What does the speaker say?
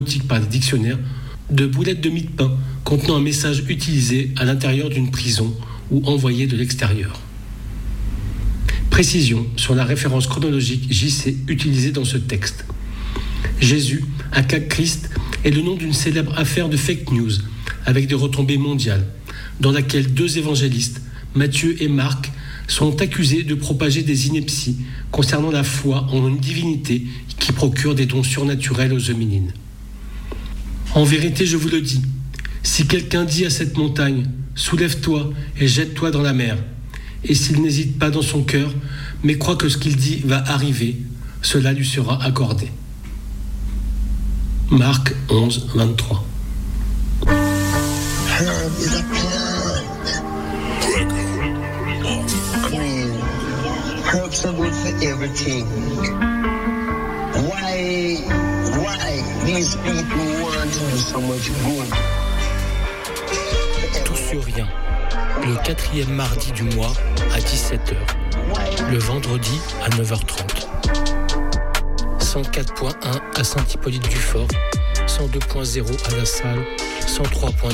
par les dictionnaires de boulettes de mie de pain contenant un message utilisé à l'intérieur d'une prison ou envoyé de l'extérieur. Précision sur la référence chronologique JC utilisée dans ce texte. Jésus, aka Christ, est le nom d'une célèbre affaire de fake news avec des retombées mondiales, dans laquelle 2 évangélistes, Matthieu et Marc, sont accusés de propager des inepties concernant la foi en une divinité qui procure des dons surnaturels aux hominines. En vérité, je vous le dis, si quelqu'un dit à cette montagne « Soulève-toi et jette-toi dans la mer », et s'il n'hésite pas dans son cœur, mais croit que ce qu'il dit va arriver, cela lui sera accordé. Marc 11, 23. Herbs are good for everything. Why these people want to do so much good? Tout sur rien. Le 4e mardi du mois à 17h. Le vendredi à 9h30. 104.1 à Saint-Hippolyte-du-Fort. 102.0 à La Salle. 103.2